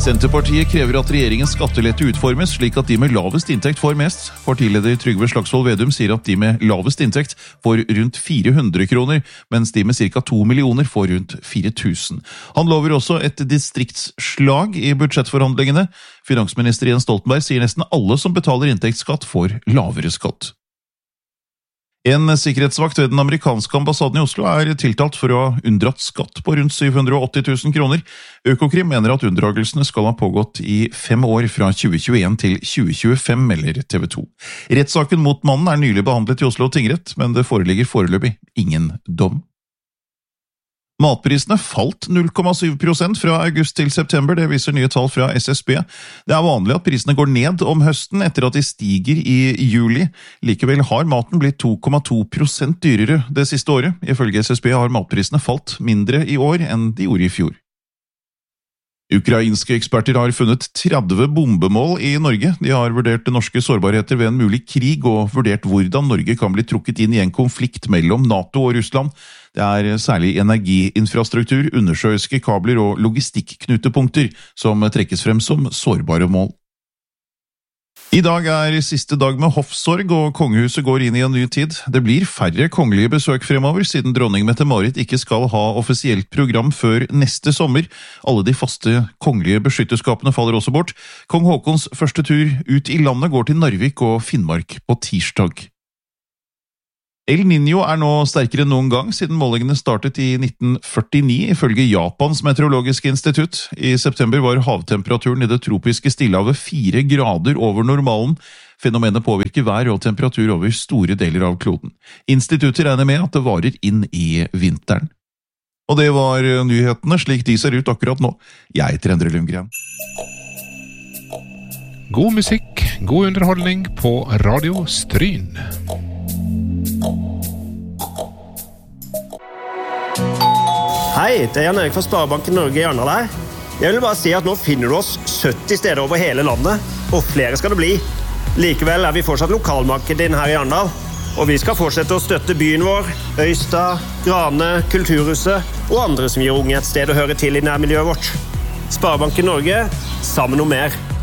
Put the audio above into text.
Senterpartiet krever at regjeringens skattelette utformes slik at de med lavest inntekt får mest. Partileder Trygve Slagsvold Vedum sier at de med lavest inntekt får rundt 400 kroner, mens de med ca. 2 millioner får rundt 4000. Han lover også et distriktsslag i budsjettforhandlingene. Finansminister Jens Stoltenberg sier nesten alle som betaler inntektsskatt får lavere skatt. En sikkerhetsvakt ved den amerikanske ambassaden i Oslo er tiltalt for å ha unndratt skatt på rundt 780 000 kroner. Økokrim mener at unndragelsene skal ha pågått i 5 år fra 2021 til 2025, melder TV 2. Rettssaken mot mannen er nylig behandlet i Oslo tingrett, men det foreligger foreløpig ingen dom. Matprisene falt 0,7% fra august til september, det viser nye tall fra SSB. Det er vanlig at prisene går ned om høsten etter at de stiger i juli. Likevel har maten blitt 2,2% dyrere det siste året. Ifølge SSB har matprisene falt mindre i år enn de gjorde i fjor. Ukrainske eksperter har funnet 30 bombemål i Norge. De har vurdert norske sårbarheter ved en mulig krig og vurdert hvordan Norge kan bli trukket inn i en konflikt mellom NATO og Russland. Det er særlig energiinfrastruktur, undersjøiske kabler og logistikknutepunkter som trekkes frem som sårbare mål. I dag er siste dag med hoffsorg, og kongehuset går inn i en ny tid. Det blir færre kongelige besøk fremover, siden dronning Mette-Marit ikke skal ha offisielt program før neste sommer. Alle de faste kongelige beskytteskapene faller også bort. Kong Haakons første tur ut i landet går til Narvik og Finnmark på tirsdag. El Niño er nå sterkere enn noen gang siden målingene startet i 1949, ifølge Japans meteorologiske institutt. I september var havtemperaturen i det tropiske Stillehavet 4 grader over normalen. Fenomenet påvirker vær og temperatur over store deler av kloden. Instituttet regner med at det varer inn i vinteren. Og det var nyhetene slik de ser ut akkurat nå. Jeg heter Endre Lundgren. God musikk, god underholdning på Radio Stryn. Hei, det er Jan Erik fra Sparebanken Norge i Arendal her. Jeg vil bare si at nå finner du oss 70 steder over hele landet, og flere skal det bli. Likevel er vi fortsatt lokalmarkedet din her i Arendal, og vi skal fortsette å støtte byen vår, Øystad, Grane, Kulturhuset og andre som gir unge et sted å høre til i nærmiljøet vårt. Sparebanken Norge, sammen om mer.